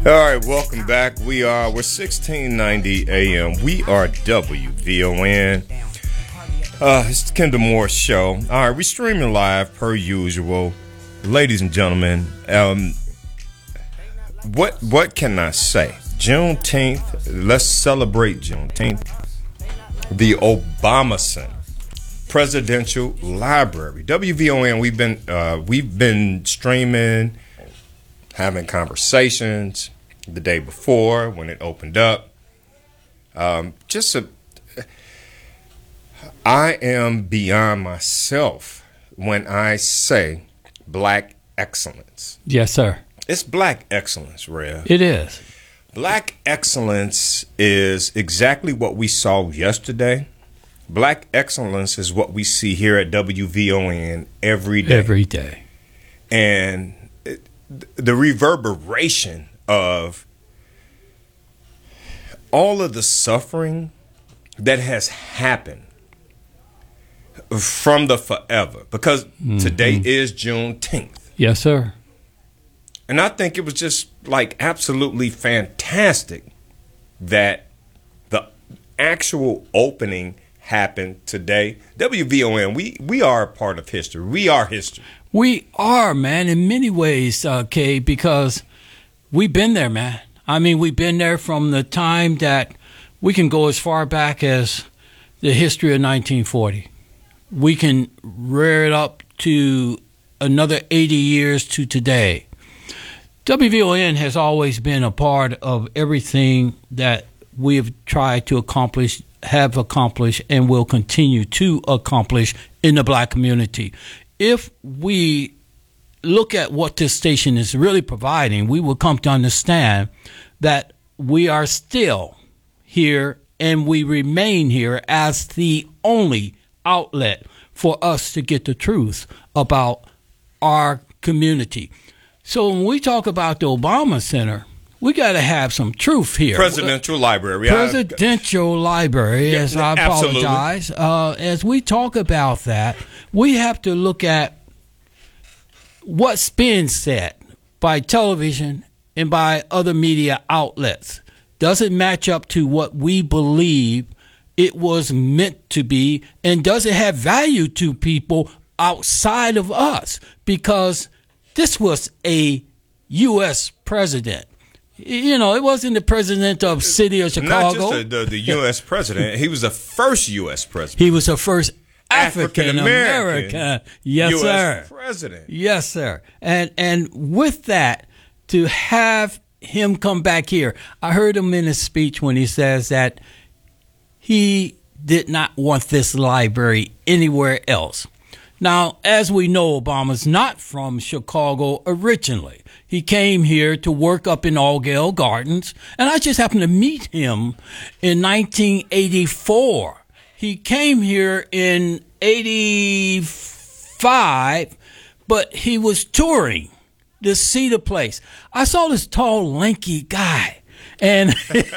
All right, welcome back. We're 1690 AM. We are WVON. It's the Kendall Moore Show. All right, we're streaming live per usual. Ladies and gentlemen, what can I say? Juneteenth, let's celebrate Juneteenth. The Obama Center, Presidential Library, WVON. We've been streaming, having conversations the day before when it opened up. I am beyond myself when I say black excellence. Yes, sir. It's black excellence, Rev. It is. Black excellence is exactly what we saw yesterday. Black excellence is what we see here at WVON every day. Every day. And the reverberation of all of the suffering that has happened from the forever, because today is Juneteenth. Yes, sir. And I think it was just like absolutely fantastic that the actual opening happened today. WVON, we are a part of history. We are history. We are, man, in many ways, Kay, because we've been there, man. I mean, we've been there from the time that we can go as far back as the history of 1940. We can rear it up to another 80 years to today. WVON has always been a part of everything that we have tried to accomplish, have accomplished, and will continue to accomplish in the black community. If we look at what this station is really providing, we will come to understand that we are still here and we remain here as the only outlet for us to get the truth about our community. So when we talk about the Obama Center, we got to have some truth here. Presidential Library. Presidential Library, yes, I apologize. As we talk about that, we have to look at what's being said by television and by other media outlets. Does it match up to what we believe it was meant to be? And does it have value to people outside of us? Because this was a U.S. president. You know, it wasn't the president of city of Chicago. Not just the U.S. president. He was the first U.S. president. He was the first African American. Yes, US sir. president. Yes, sir. And with that, to have him come back here, I heard him in his speech when he says that he did not want this library anywhere else. Now, as we know, Obama's not from Chicago originally. He came here to work up in Altgeld Gardens, and I just happened to meet him in 1984. He came here in 85, but he was touring to see the place. I saw this tall, lanky guy. And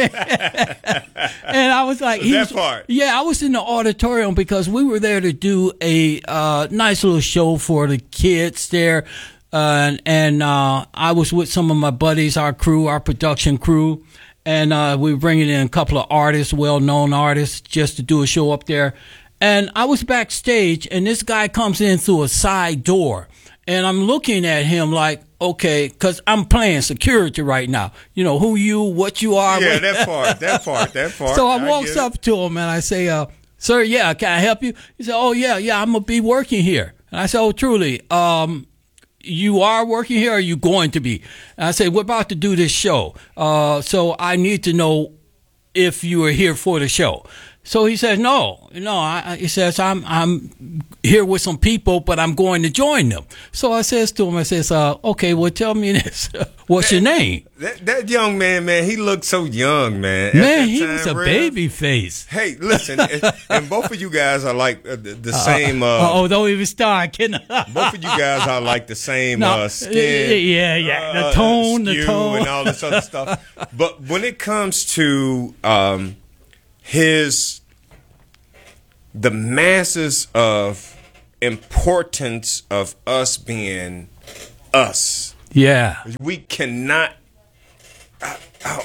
and I was like, I was in the auditorium because we were there to do a nice little show for the kids there. And I was with some of my buddies, our crew, our production crew. And we were bringing in a couple of artists, well-known artists, just to do a show up there. And I was backstage, and this guy comes in through a side door. And I'm looking at him like, okay, because I'm playing security right now. You know, who you, what you are. Yeah, that part. So I walks up to him and I say, sir, yeah, can I help you? He said, oh, yeah, I'm going to be working here. And I said, oh, truly, you are working here or are you going to be? And I said, we're about to do this show. So I need to know if you are here for the show. So he says, no. He says, I'm here with some people, but I'm going to join them. So I says to him, okay, well, tell me this. What's your name? That young man, he looked so young, man. Man, he was a baby face. Hey, listen, and both of you guys are like the same. Don't even start kidding. Both of you guys are like the same skin. Yeah. The tone, and all this other stuff. But when it comes to the masses of importance of us being us. Yeah. We cannot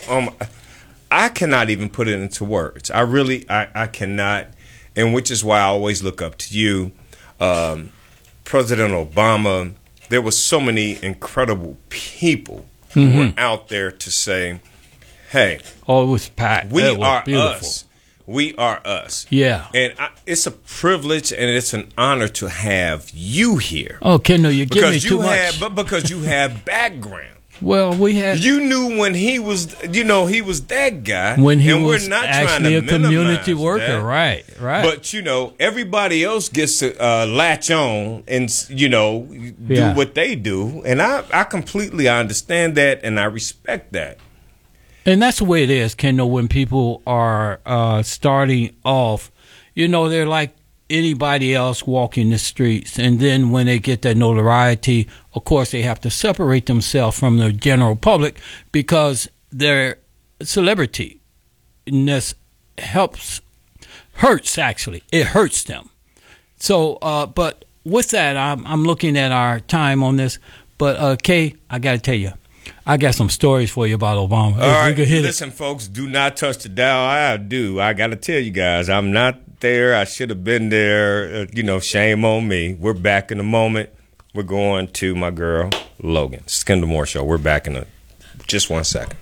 I cannot even put it into words. I cannot, and which is why I always look up to you, President Obama. There was so many incredible people who were out there to say, hey, oh, it was packed. We It was are beautiful. us. We are us. Yeah. And it's a privilege and it's an honor to have you here. Oh, Kendall, you give me Because too you much. have, but because you have background. Well, we had You knew when he was, he was that guy. when he and was we're not actually a trying to community minimize worker, that. right? But everybody else gets to latch on and do Yeah. what they do, and I completely understand that and I respect that. And that's the way it is, Kendall, when people are starting off. They're like anybody else walking the streets. And then when they get that notoriety, of course, they have to separate themselves from the general public because their celebrity-ness hurts, actually. It hurts them. So, but with that, I'm looking at our time on this. But, Kay, I got to tell you, I got some stories for you about Obama. All right, we could hit listen, folks, do not touch the dial. I got to tell you guys, I'm not there. I should have been there. Shame on me. We're back in a moment. We're going to my girl, Logan. It's the Kendall Moore Show. We're back in just 1 second.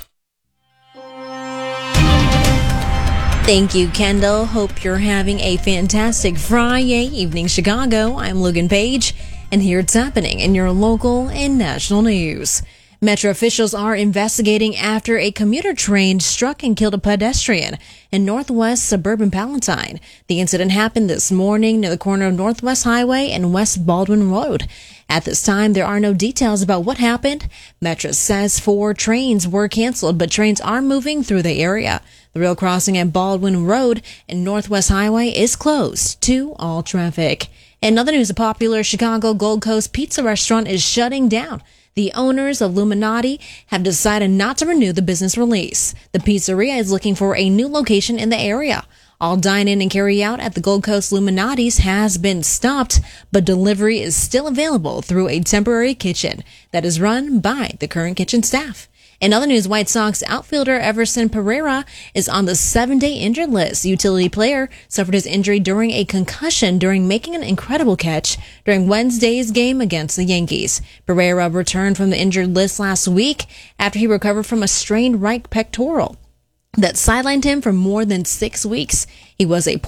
Thank you, Kendall. Hope you're having a fantastic Friday evening, Chicago. I'm Logan Page, and here it's happening in your local and national news. Metro officials are investigating after a commuter train struck and killed a pedestrian in northwest suburban Palatine. The incident happened this morning near the corner of Northwest Highway and West Baldwin Road. At this time, there are no details about what happened. Metro says 4 trains were canceled, but trains are moving through the area. The rail crossing at Baldwin Road and Northwest Highway is closed to all traffic. In other news, a popular Chicago Gold Coast pizza restaurant is shutting down. The owners of Illuminati have decided not to renew the business release. The pizzeria is looking for a new location in the area. All dine-in and carry-out at the Gold Coast Illuminati's has been stopped, but delivery is still available through a temporary kitchen that is run by the current kitchen staff. In other news, White Sox outfielder Everson Pereira is on the 7-day injured list. Utility player suffered his injury during a concussion during making an incredible catch during Wednesday's game against the Yankees. Pereira returned from the injured list last week after he recovered from a strained right pectoral that sidelined him for more than 6 weeks. He was a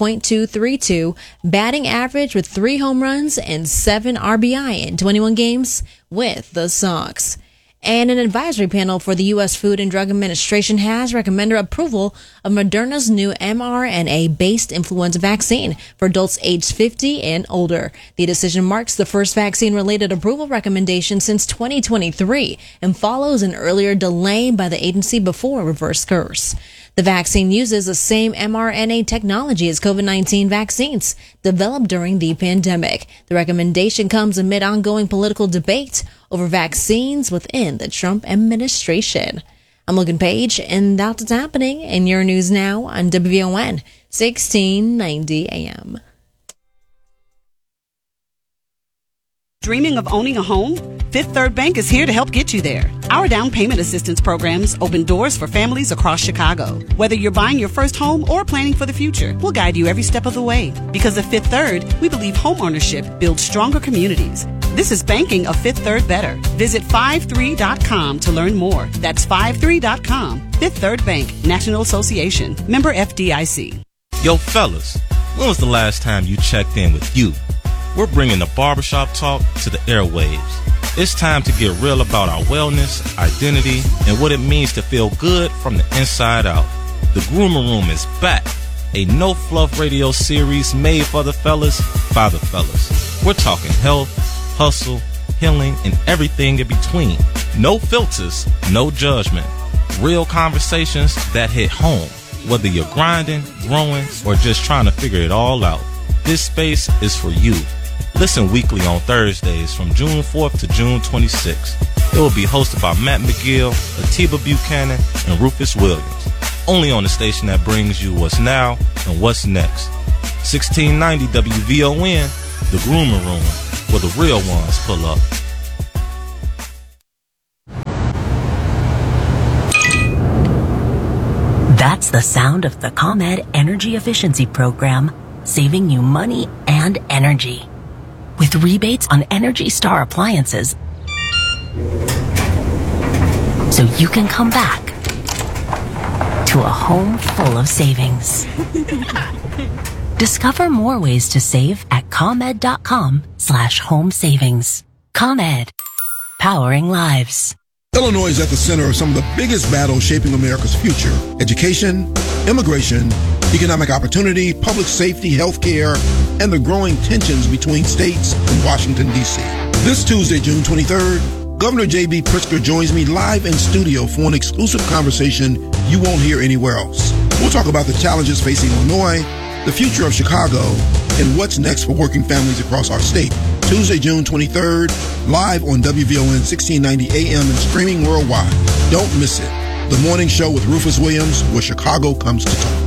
.232 batting average with 3 home runs and 7 RBI in 21 games with the Sox. And an advisory panel for the U.S. Food and Drug Administration has recommended approval of Moderna's new mRNA-based influenza vaccine for adults aged 50 and older. The decision marks the first vaccine-related approval recommendation since 2023 and follows an earlier delay by the agency before a reverse course. The vaccine uses the same mRNA technology as COVID-19 vaccines developed during the pandemic. The recommendation comes amid ongoing political debate over vaccines within the Trump administration. I'm Logan Page, and that's what's happening in your news now on WVON 1690 AM. Dreaming of owning a home? Fifth Third Bank is here to help get you there. Our down payment assistance programs open doors for families across Chicago. Whether you're buying your first home or planning for the future, we'll guide you every step of the way. Because at Fifth Third, we believe home ownership builds stronger communities. This is banking a Fifth Third better. Visit 53.com to learn more. That's 53.com. Fifth Third Bank, National Association. Member FDIC. Yo, fellas, when was the last time you checked in with you? We're bringing the barbershop talk to the airwaves. It's time to get real about our wellness, identity, and what it means to feel good from the inside out. The Groomer Room is back. A no-fluff radio series made for the fellas, by the fellas. We're talking health, hustle, healing, and everything in between. No filters, no judgment. Real conversations that hit home. Whether you're grinding, growing, or just trying to figure it all out, this space is for you. Listen weekly on Thursdays from June 4th to June 26th. It will be hosted by Matt McGill, Atiba Buchanan, and Rufus Williams. Only on the station that brings you what's now and what's next. 1690 WVON, the Groomer Room, where the real ones pull up. That's the sound of the ComEd Energy Efficiency Program, saving you money and energy. With rebates on Energy Star appliances, so you can come back to a home full of savings. Discover more ways to save at ComEd.com/home savings. ComEd, powering lives. Illinois is at the center of some of the biggest battles shaping America's future: education, immigration, economic opportunity, public safety, healthcare, and the growing tensions between states and Washington, D.C. This Tuesday, June 23rd, Governor J.B. Pritzker joins me live in studio for an exclusive conversation you won't hear anywhere else. We'll talk about the challenges facing Illinois, the future of Chicago, and what's next for working families across our state. Tuesday, June 23rd, live on WVON 1690 AM and streaming worldwide. Don't miss it. The morning show with Rufus Williams, where Chicago comes to talk.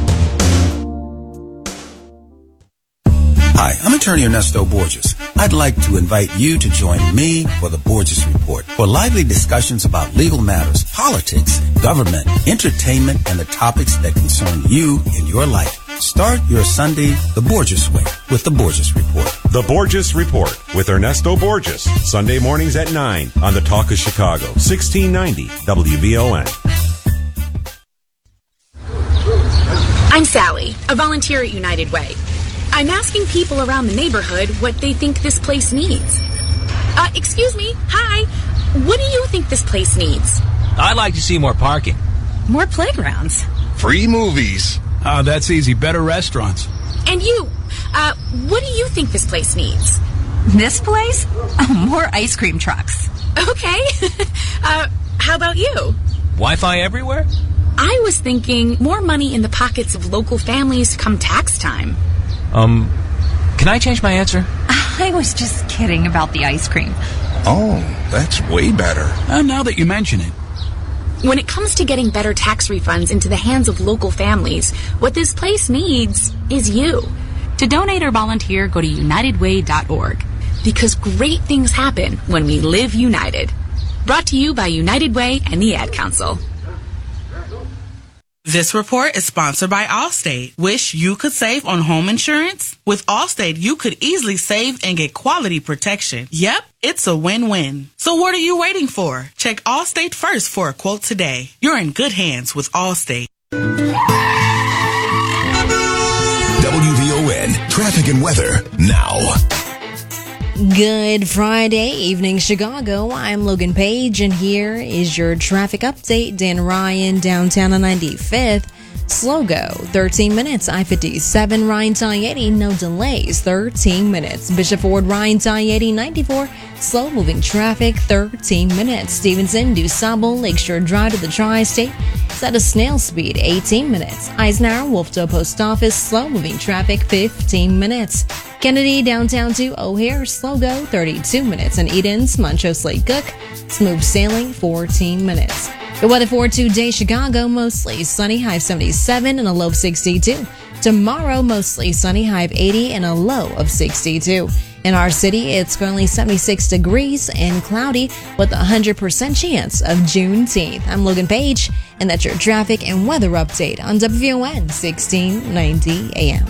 Hi, I'm attorney Ernesto Borges. I'd like to invite you to join me for the Borges Report for lively discussions about legal matters, politics, government, entertainment, and the topics that concern you in your life. Start your Sunday the Borges way with the Borges Report. The Borges Report with Ernesto Borges, Sunday mornings at 9 on the Talk of Chicago, 1690 WVON. I'm Sally, a volunteer at United Way. I'm asking people around the neighborhood what they think this place needs. Excuse me, hi, what do you think this place needs? I'd like to see more parking. More playgrounds. Free movies. That's easy. Better restaurants. And you, what do you think this place needs? This place? Oh, more ice cream trucks. Okay. How about you? Wi-Fi everywhere? I was thinking more money in the pockets of local families come tax time. Can I change my answer? I was just kidding about the ice cream. Oh, that's way better. Now that you mention it. When it comes to getting better tax refunds into the hands of local families, what this place needs is you. To donate or volunteer, go to unitedway.org. Because great things happen when we live united. Brought to you by United Way and the Ad Council. This report is sponsored by Allstate. Wish you could save on home insurance? With Allstate, you could easily save and get quality protection. Yep, it's a win-win. So what are you waiting for? Check Allstate first for a quote today. You're in good hands with Allstate. WVON Traffic and Weather now. Good Friday evening, Chicago. I'm Logan Page, and here is your traffic update. Dan Ryan, downtown on 95th. Slow go, 13 minutes. I-57, Ryan's I-80, no delays, 13 minutes. Bishop Ford, Ryan's I-80, 94, slow moving traffic, 13 minutes. Stevenson, DuSable, Lakeshore Drive to the Tri-State, is at a snail speed, 18 minutes. Eisenhower, Wolftoe Post Office, slow moving traffic, 15 minutes. Kennedy, downtown to O'Hare, slow go, 32 minutes. And Edens, Montrose Slade Cook, smooth sailing, 14 minutes. The weather for today, Chicago, mostly sunny, high of 77 and a low of 62. Tomorrow, mostly sunny, high of 80 and a low of 62. In our city, it's currently 76 degrees and cloudy with a 100% chance of Juneteenth. I'm Logan Page, and that's your traffic and weather update on WVON 1690 AM.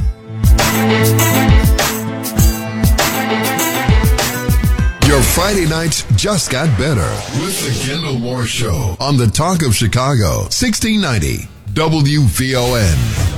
Your Friday nights just got better with the Kendall Moore Show on the Talk of Chicago, 1690 WVON.